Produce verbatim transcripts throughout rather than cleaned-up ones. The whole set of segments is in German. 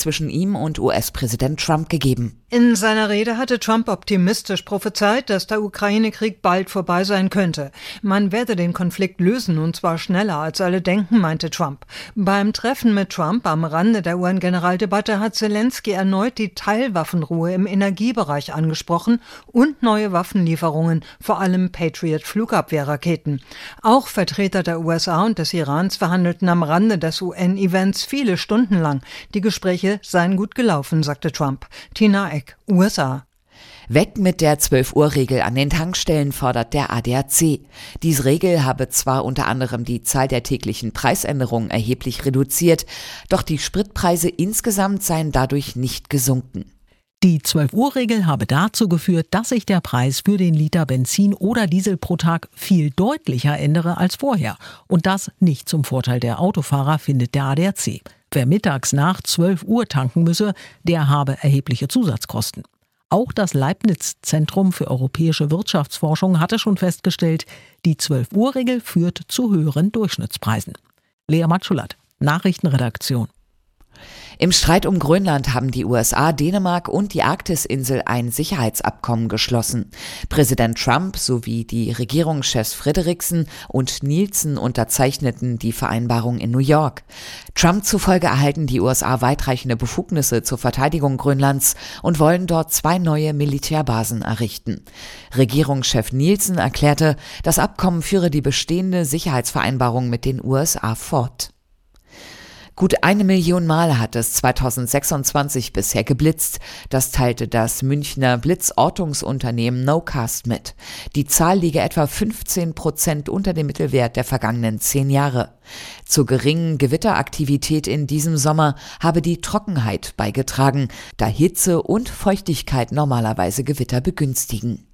zwischen ihm und U S-Präsident Trump gegeben. In seiner Rede hatte Trump optimistisch prophezeit, dass der Ukraine-Krieg bald vorbei sein könnte. Man werde den Konflikt lösen, und zwar schneller als alle denken, meinte Trump. Beim Treffen mit Trump am Rande der U N-Generaldebatte hat Zelensky erneut die Teilwaffenruhe im Energiebereich angesprochen und neue Waffenlieferungen, vor allem Patriot-Flugabwehrraketen. Auch Vertreter der U S A und des Irans verhandelten am Rande des U N-Events viele Stunden lang. Die Gespräche seien gut gelaufen, sagte Trump. Tina Eck, U S A. Weg mit der zwölf-Uhr-Regel an den Tankstellen, fordert der A D A C. Diese Regel habe zwar unter anderem die Zahl der täglichen Preisänderungen erheblich reduziert, doch die Spritpreise insgesamt seien dadurch nicht gesunken. Die zwölf-Uhr-Regel habe dazu geführt, dass sich der Preis für den Liter Benzin oder Diesel pro Tag viel deutlicher ändere als vorher. Und das nicht zum Vorteil der Autofahrer, findet der A D A C. Wer mittags nach zwölf Uhr tanken müsse, der habe erhebliche Zusatzkosten. Auch das Leibniz-Zentrum für europäische Wirtschaftsforschung hatte schon festgestellt, die zwölf-Uhr-Regel führt zu höheren Durchschnittspreisen. Lea Matschulat, Nachrichtenredaktion. Im Streit um Grönland haben die U S A, Dänemark und die Arktisinsel ein Sicherheitsabkommen geschlossen. Präsident Trump sowie die Regierungschefs Frederiksen und Nielsen unterzeichneten die Vereinbarung in New York. Trump zufolge erhalten die U S A weitreichende Befugnisse zur Verteidigung Grönlands und wollen dort zwei neue Militärbasen errichten. Regierungschef Nielsen erklärte, das Abkommen führe die bestehende Sicherheitsvereinbarung mit den U S A fort. Gut eine Million Mal hat es zweitausendsechsundzwanzig bisher geblitzt. Das teilte das Münchner Blitzortungsunternehmen Nocast mit. Die Zahl liege etwa fünfzehn Prozent unter dem Mittelwert der vergangenen zehn Jahre. Zur geringen Gewitteraktivität in diesem Sommer habe die Trockenheit beigetragen, da Hitze und Feuchtigkeit normalerweise Gewitter begünstigen.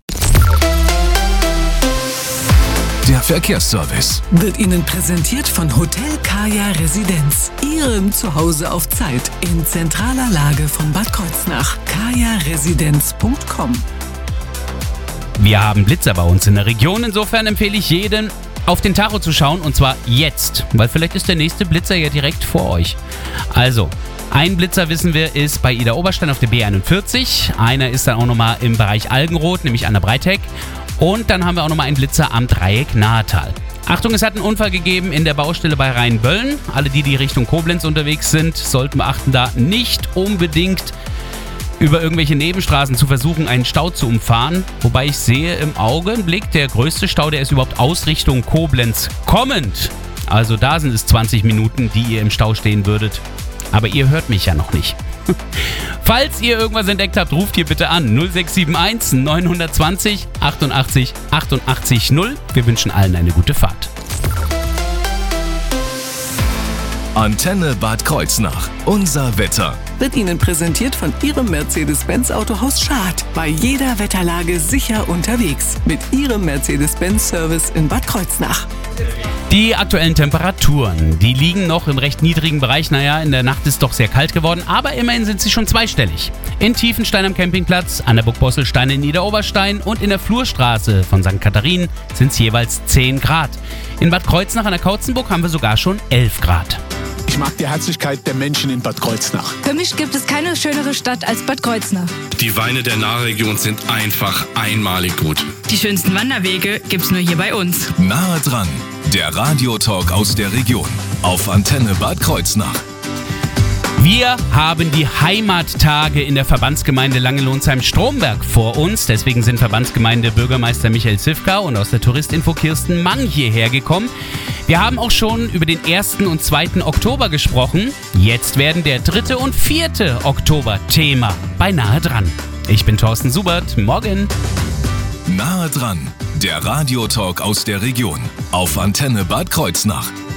Der Verkehrsservice wird Ihnen präsentiert von Hotel Kaya Residenz, Ihrem Zuhause auf Zeit in zentraler Lage von Bad Kreuznach. kaya residenz punkt com. Wir haben Blitzer bei uns in der Region, insofern empfehle ich jedem, auf den Tacho zu schauen, und zwar jetzt, weil vielleicht ist der nächste Blitzer ja direkt vor euch. Also, ein Blitzer, wissen wir, ist bei Ida Oberstein auf der B einundvierzig, einer ist dann auch nochmal im Bereich Algenrot, nämlich an der Breitheck. Und dann haben wir auch nochmal einen Blitzer am Dreieck Nahetal. Achtung, es hat einen Unfall gegeben in der Baustelle bei Rheinböllen. Alle, die die Richtung Koblenz unterwegs sind, sollten beachten, da nicht unbedingt über irgendwelche Nebenstraßen zu versuchen, einen Stau zu umfahren. Wobei ich sehe im Augenblick, der größte Stau, der ist überhaupt aus Richtung Koblenz kommend. Also da sind es zwanzig Minuten, die ihr im Stau stehen würdet. Aber ihr hört mich ja noch nicht. Falls ihr irgendwas entdeckt habt, ruft hier bitte an null sechs sieben eins neun zwei null achtundachtzig achtundachtzig null. Wir wünschen allen eine gute Fahrt. Antenne Bad Kreuznach. Unser Wetter wird Ihnen präsentiert von Ihrem Mercedes-Benz Autohaus Schad. Bei jeder Wetterlage sicher unterwegs. Mit Ihrem Mercedes-Benz-Service in Bad Kreuznach. Die aktuellen Temperaturen, die liegen noch im recht niedrigen Bereich. Naja, in der Nacht ist doch sehr kalt geworden, aber immerhin sind sie schon zweistellig. In Tiefenstein am Campingplatz, an der Burg Bosselstein in Niederoberstein und in der Flurstraße von Sankt Katharinen sind es jeweils zehn Grad. In Bad Kreuznach an der Kautzenburg haben wir sogar schon elf Grad. Ich mag die Herzlichkeit der Menschen in Bad Kreuznach. Für mich gibt es keine schönere Stadt als Bad Kreuznach. Die Weine der Nahregion sind einfach einmalig gut. Die schönsten Wanderwege gibt's nur hier bei uns. Nahe dran, der Radiotalk aus der Region auf Antenne Bad Kreuznach. Wir haben die Heimattage in der Verbandsgemeinde Langelohnsheim-Stromberg vor uns. Deswegen sind Verbandsgemeinde Bürgermeister Michael Zifka und aus der Touristinfo Kirsten Mann hierher gekommen. Wir haben auch schon über den ersten und zweiten Oktober gesprochen. Jetzt werden der dritte und vierte Oktober Thema bei Nahe dran. Ich bin Thorsten Subert. Morgen. Nahe dran, der Radiotalk aus der Region auf Antenne Bad Kreuznach.